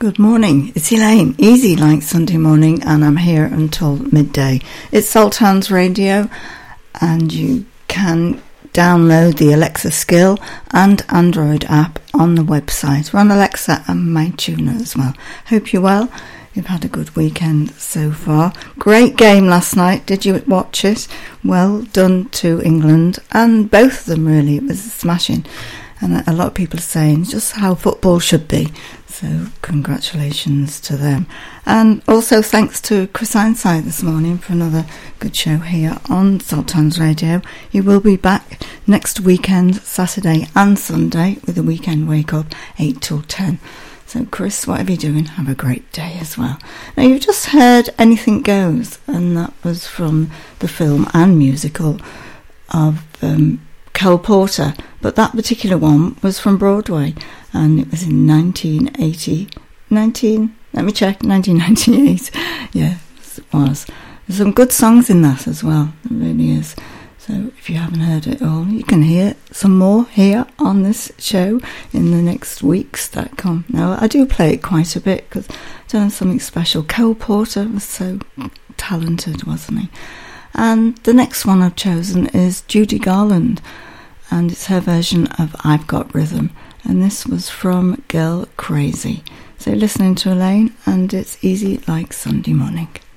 Good morning, it's Elaine, easy like Sunday morning, and I'm here until midday. It's Salthands Radio, and you can download the Alexa skill and Android app on the website. We're on Alexa and MyTuner as well. Hope you're well. You've had a good weekend so far. Great game last night. Did you watch it? Well done to England, and both of them really. It was smashing. And a lot of people are saying just how football should be. So congratulations to them. And also thanks to Chris Ironside this morning for another good show here on Salthands Radio. He will be back next weekend, Saturday and Sunday, with a weekend wake up, 8 till 10. So Chris, whatever you're doing, have a great day as well. Now you've just heard Anything Goes, and that was from the film and musical of Cole Porter, but that particular one was from Broadway, and it was in 1998. Yeah, it was. There's some good songs in that as well, it really is. So if you haven't heard it all, you can hear some more here on this show in the next weeks that come. Now, I do play it quite a bit because I've done something special. Cole Porter was so talented, wasn't he? And the next one I've chosen is Judy Garland, and it's her version of I've Got Rhythm, and this was from Girl Crazy. So listening to Elaine, and it's easy like Sunday morning.